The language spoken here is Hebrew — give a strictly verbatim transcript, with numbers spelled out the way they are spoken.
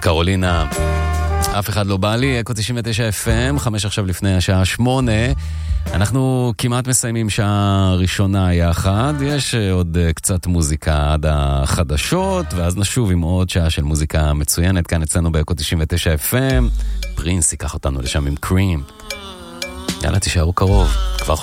קרולינה. אף אחד לא בא לי, אקו תשעים ותשע אף אם, חמש עכשיו לפני השעה שמונה. אנחנו כמעט מסיימים שעה ראשונה יחד, יש עוד קצת מוזיקה עד החדשות, ואז נשוב עם עוד שעה של מוזיקה מצוינת, כאן אצלנו באקו תשעים ותשע אף אם. פרינס ייקח אותנו לשם עם קרים. יאללה, תישארו קרוב, כבר חוזרים.